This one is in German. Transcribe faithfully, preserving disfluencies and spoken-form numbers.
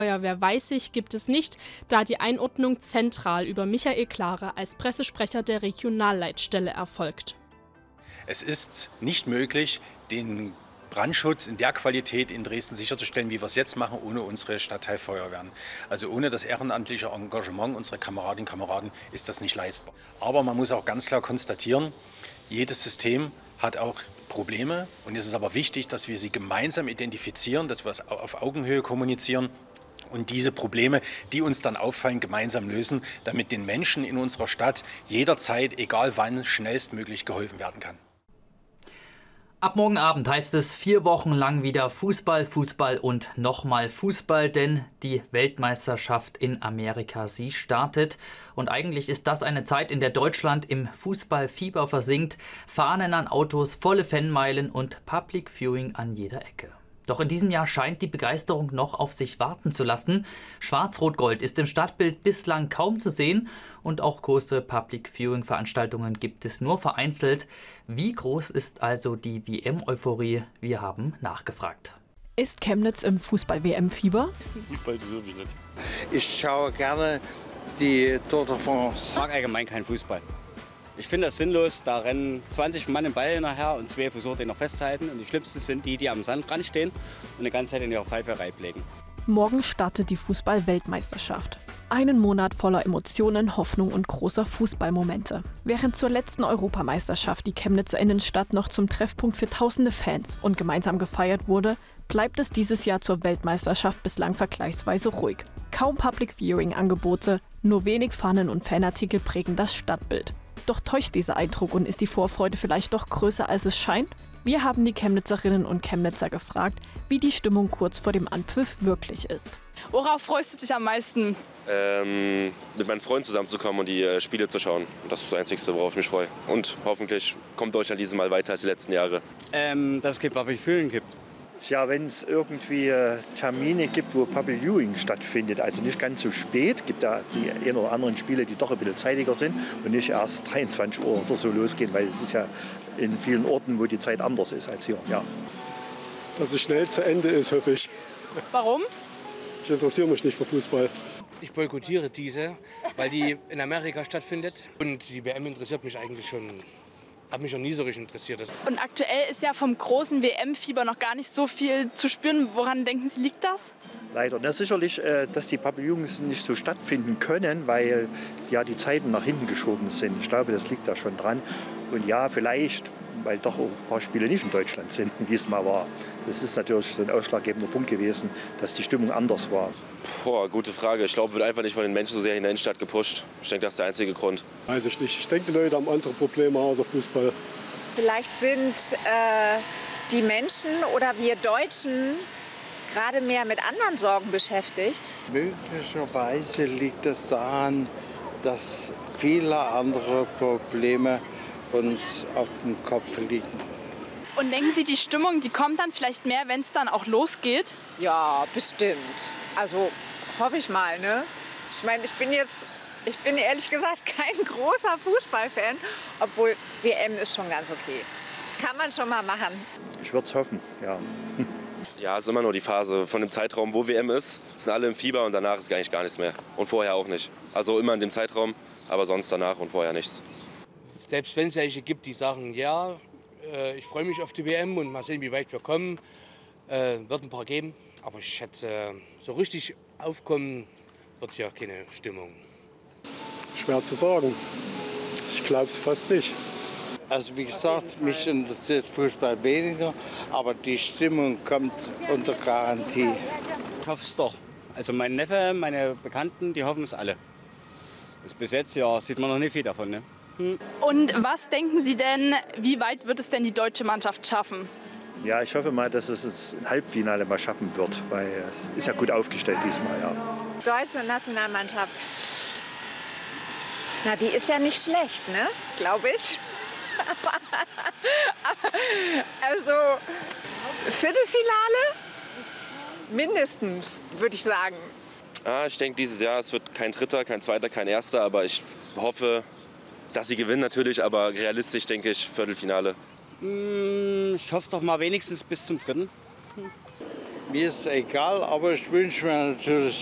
Feuerwehr Weißig gibt es nicht, da die Einordnung zentral über Michael Klare als Pressesprecher der Regionalleitstelle erfolgt. Es ist nicht möglich, den Brandschutz in der Qualität in Dresden sicherzustellen, wie wir es jetzt machen, ohne unsere Stadtteilfeuerwehren. Also ohne das ehrenamtliche Engagement unserer Kameradinnen und Kameraden ist das nicht leistbar. Aber man muss auch ganz klar konstatieren, jedes System hat auch Probleme und es ist aber wichtig, dass wir sie gemeinsam identifizieren, dass wir es auf Augenhöhe kommunizieren und diese Probleme, die uns dann auffallen, gemeinsam lösen, damit den Menschen in unserer Stadt jederzeit, egal wann, schnellstmöglich geholfen werden kann. Ab morgen Abend heißt es vier Wochen lang wieder Fußball, Fußball und nochmal Fußball, denn die Weltmeisterschaft in Amerika, sie startet. Und eigentlich ist das eine Zeit, in der Deutschland im Fußballfieber versinkt. Fahnen an Autos, volle Fanmeilen und Public Viewing an jeder Ecke. Doch in diesem Jahr scheint die Begeisterung noch auf sich warten zu lassen. Schwarz-Rot-Gold ist im Stadtbild bislang kaum zu sehen und auch große Public-Viewing-Veranstaltungen gibt es nur vereinzelt. Wie groß ist also die W M-Euphorie? Wir haben nachgefragt. Ist Chemnitz im Fußball-W M-Fieber? Fußball interessiert mich nicht. Ich schaue gerne die Tour de France. Ich mag allgemein keinen Fußball. Ich finde das sinnlos, da rennen zwanzig Mann im Ball hinterher und zwei versuchen den noch festzuhalten. Und die Schlimmsten sind die, die am Sandrand stehen und eine ganze Zeit in ihrer Pfeife reiblegen. Morgen startet die Fußball-Weltmeisterschaft. Einen Monat voller Emotionen, Hoffnung und großer Fußballmomente. Während zur letzten Europameisterschaft die Chemnitzer Innenstadt noch zum Treffpunkt für tausende Fans und gemeinsam gefeiert wurde, bleibt es dieses Jahr zur Weltmeisterschaft bislang vergleichsweise ruhig. Kaum Public-Viewing-Angebote, nur wenig Fahnen und Fanartikel prägen das Stadtbild. Doch täuscht dieser Eindruck und ist die Vorfreude vielleicht doch größer, als es scheint? Wir haben die Chemnitzerinnen und Chemnitzer gefragt, wie die Stimmung kurz vor dem Anpfiff wirklich ist. Worauf freust du dich am meisten? Ähm, mit meinen Freunden zusammenzukommen und die äh, Spiele zu schauen. Das ist das Einzige, worauf ich mich freue. Und hoffentlich kommt Deutschland dieses Mal weiter als die letzten Jahre. Ähm, dass es kein Public Viewing gibt. Tja, wenn es irgendwie äh, Termine gibt, wo Public Viewing stattfindet, also nicht ganz so spät, gibt da die ein oder anderen Spiele, die doch ein bisschen zeitiger sind und nicht erst dreiundzwanzig Uhr oder so losgehen, weil es ist ja in vielen Orten, wo die Zeit anders ist als hier. Ja. Dass es schnell zu Ende ist, hoffe ich. Warum? Ich interessiere mich nicht für Fußball. Ich boykottiere diese, weil die in Amerika stattfindet. Und die W M interessiert mich eigentlich schon. Hat mich schon nie so richtig interessiert. Und aktuell ist ja vom großen W M-Fieber noch gar nicht so viel zu spüren. Woran denken Sie, liegt das? Leider. Na, sicherlich, äh, dass die Pavillons nicht so stattfinden können, weil ja die Zeiten nach hinten geschoben sind. Ich glaube, das liegt da schon dran. Und ja, vielleicht, weil doch auch ein paar Spiele nicht in Deutschland sind, diesmal war. Das ist natürlich so ein ausschlaggebender Punkt gewesen, dass die Stimmung anders war. Boah, gute Frage. Ich glaube, wird einfach nicht von den Menschen so sehr in der Innenstadt gepusht. Ich denke, das ist der einzige Grund. Weiß ich nicht. Ich denke, die Leute haben andere Probleme außer Fußball. Vielleicht sind äh, die Menschen oder wir Deutschen gerade mehr mit anderen Sorgen beschäftigt. Möglicherweise liegt es daran, dass viele andere Probleme uns auf dem Kopf liegen. Und denken Sie, die Stimmung, die kommt dann vielleicht mehr, wenn es dann auch losgeht? Ja, bestimmt. Also hoffe ich mal, ne? Ich meine, ich bin jetzt, ich bin ehrlich gesagt kein großer Fußballfan, obwohl W M ist schon ganz okay. Kann man schon mal machen. Ich würde es hoffen, ja. Ja, es ist immer nur die Phase von dem Zeitraum, wo W M ist. Sind alle im Fieber und danach ist eigentlich gar nichts mehr. Und vorher auch nicht. Also immer in dem Zeitraum, aber sonst danach und vorher nichts. Selbst wenn es welche gibt, die sagen, ja, äh, ich freue mich auf die W M und mal sehen, wie weit wir kommen, äh, wird ein paar geben. Aber ich schätze, äh, so richtig aufkommen wird ja keine Stimmung. Schwer zu sagen. Ich glaube es fast nicht. Also wie gesagt, mich interessiert Fußball weniger, aber die Stimmung kommt unter Garantie. Ich hoffe es doch. Also mein Neffe, meine Bekannten, die hoffen es alle. Das bis jetzt ja, sieht man noch nicht viel davon. Ne? Hm. Und was denken Sie denn, wie weit wird es denn die deutsche Mannschaft schaffen? Ja, ich hoffe mal, dass es das Halbfinale mal schaffen wird, weil es ist ja gut aufgestellt diesmal. Ja. Deutsche Nationalmannschaft, na, die ist ja nicht schlecht, ne? Glaube ich. aber, aber, also Viertelfinale mindestens, würde ich sagen. Ah, ich denke, dieses Jahr es wird kein Dritter, kein Zweiter, kein Erster, aber ich hoffe, dass sie gewinnen natürlich, aber realistisch denke ich Viertelfinale. Ich hoffe doch mal wenigstens bis zum Dritten. Mir ist egal, aber ich wünsche mir natürlich